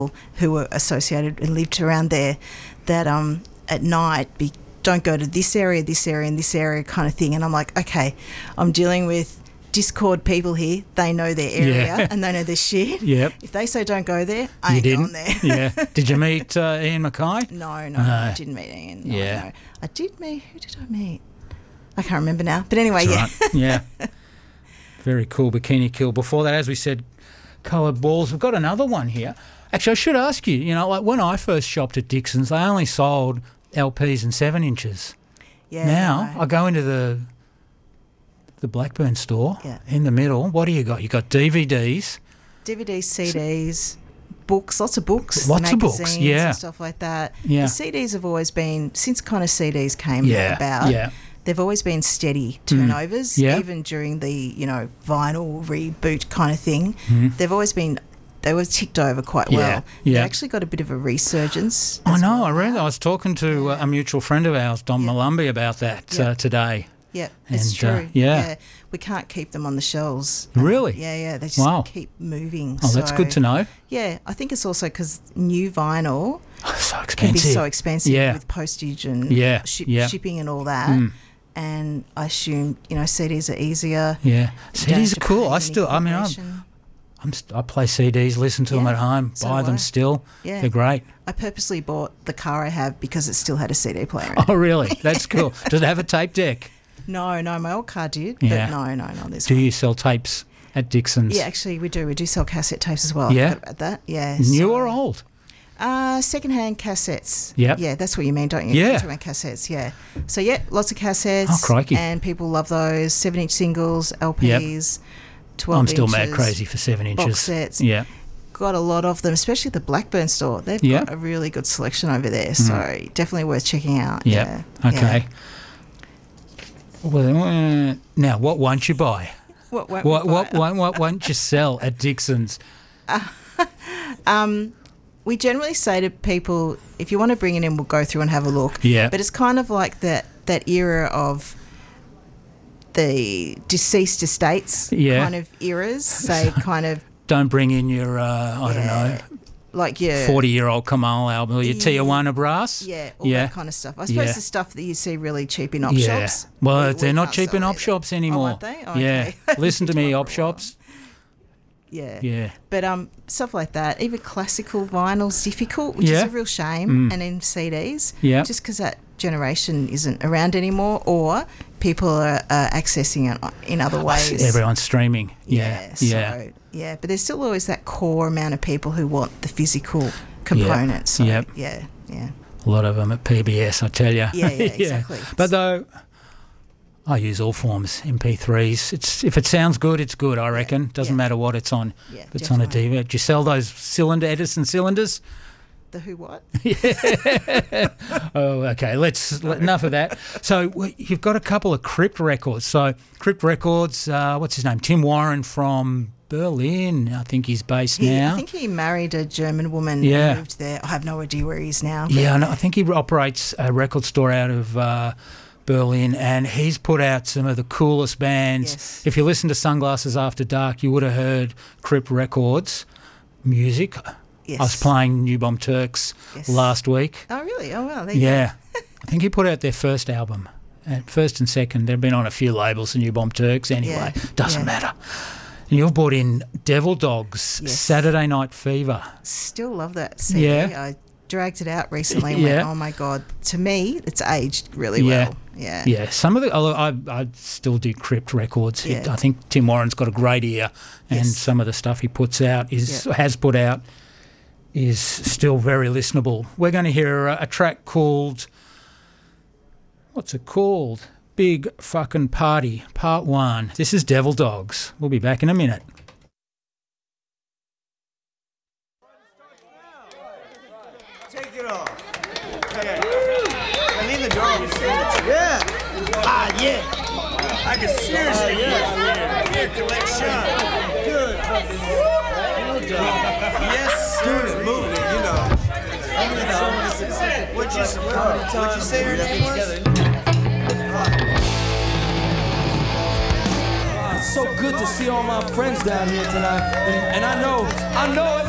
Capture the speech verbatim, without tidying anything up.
who were associated and lived around there that um, at night be, don't go to this area, this area, and this area kind of thing. And I'm like, okay, I'm dealing with Discord people here. They know their area Yeah. and they know their shit. Yep. If they say don't go there, I You ain't didn't? going there. Yeah. Did you meet uh, Ian Mackay? No, no, Uh, I didn't meet Ian. No, yeah. no. I did meet, who did I meet? I can't remember now. But anyway, That's yeah. right. Yeah. Very cool Bikini Kill. Before that, as we said, coloured balls. We've got another one here. Actually, I should ask you, you know, like when I first shopped at Dixon's, they only sold L Ps and seven inches. Yeah. now, no. I go into the the Blackburn store Yeah. in the middle. What do you got? You got D V Ds. D V Ds, C Ds, books, lots of books, Lots of books, magazines yeah. and stuff like that. Yeah. The C Ds have always been, since kind of C Ds came Yeah, about, yeah. they've always been steady turnovers, yeah. even during the, you know, vinyl reboot kind of thing. They've always been, they were ticked over quite Yeah, well. yeah. They've actually got a bit of a resurgence. I as know, well I read. now. I was talking to uh, a mutual friend of ours, Don Yeah. Malumbi, about that Yeah. uh, today. Yeah, it's And, uh, true. yeah. We can't keep them on the shelves. Really? Yeah, yeah. They just Wow. keep moving. Oh, that's So, good to know. Yeah, I think it's also because new vinyl Oh, so expensive. can be so expensive Yeah. with postage and Yeah, ship, yeah. shipping and all that. Mm. And I assume, you know, C Ds are easier. Yeah, You don't C Ds have are to cool. pay I any still, I mean, I'm, corporation. I'm st- I play C Ds, listen to them Yeah, at home, so buy do them I. still. Yeah. They're great. I purposely bought the car I have because it still had a C D player in it. Oh, really? That's cool. Does it have a tape deck? No, no, my old car did, Yeah. but no, no, not this Do one. you sell tapes at Dixon's? Yeah, actually, we do. We do sell cassette tapes as well. I Yeah? forgot about that. Yeah. New so- or old? Uh, second-hand cassettes. Yep. Yeah, that's what you mean, don't you? Yeah. You're talking about cassettes, yeah. So, yeah, lots of cassettes. Oh, crikey. And people love those. seven-inch singles, L Ps, twelve I'm still inches, mad crazy for seven inches. box sets. Yeah. Got a lot of them, especially at the Blackburn store. They've Yeah. got a really good selection over there, so definitely worth checking out. Yeah. Yeah. Okay. Well, uh, now, what won't you buy? What, what, What what what, what won't you sell at Dixon's? Um, we generally say to people, if you want to bring it in, we'll go through and have a look. Yeah. But it's kind of like that that era of the deceased estates Yeah. kind of eras. Say kind of Don't bring in your uh, I don't yeah, know like your forty-year-old Kamal album or your Yeah. Tijuana brass. yeah, all yeah. that kind of stuff. I suppose Yeah. the stuff that you see really cheap in op Yeah. shops. Well, we- they're we not can't cheap in sell op either. shops Oh, anymore. aren't they? Oh, Yeah. okay. Listen to Been me, one op for a while. shops. Yeah. Yeah. But um, stuff like that, even classical vinyl's difficult, which Yeah. is a real shame, Mm. and then C Ds, Yeah. just because that generation isn't around anymore, or people are uh, accessing it in other ways. Everyone's streaming. Yeah. Yeah, Yeah. so, yeah, but there's still always that core amount of people who want the physical component. So, Yep. yeah, yeah. A lot of them at P B S, I tell you. Yeah, yeah, exactly. But though, I use all forms, M P threes. It's if it sounds good, it's good. I reckon. Doesn't yeah. matter what it's on. Yeah, if it's on a definitely. D V D. Do you sell those cylinder Edison cylinders? The who what? Oh, okay. Let's let, enough of that. So w- you've got a couple of Crypt records. So Crypt Records. Uh, what's his name? Tim Warren from Berlin. I think he's based He, now. I think he married a German woman Yeah. and moved there. I have no idea where he is now. but- Yeah, I, know, I think he operates a record store out of uh, Berlin, and he's put out some of the coolest bands. Yes. If you listen to Sunglasses After Dark, you would have heard Crypt Records music. Yes. I was playing New Bomb Turks Yes. last week. Oh, really? Oh, well, there you Yeah. I think he put out their first album. Uh, first and second. They've been on a few labels, the New Bomb Turks. Anyway, Yeah, doesn't yeah. matter. And you've brought in Devil Dogs, Yes. Saturday Night Fever. Still love that C D. Yeah. I dragged it out recently and Yeah. went, oh my God. To me, it's aged really Yeah. well. Yeah. Yeah, some of the although I I still do Crypt records. It- Yeah. I think Tim Warren's got a great ear, and Yes. some of the stuff he puts out is Yeah. has put out is still very listenable. We're going to hear a, a track called what's it called? Big Fucking Party Part One. This is Devil Dogs. We'll be back in a minute. Take it off. Okay. I need the drums. Yeah. Ah, yeah. I can seriously use yeah. Your collection. Good. Yes, dude, moving, you know. You know. What you, what you say her name was? It's so good to see all my friends down here tonight. And, and I know, I know everybody.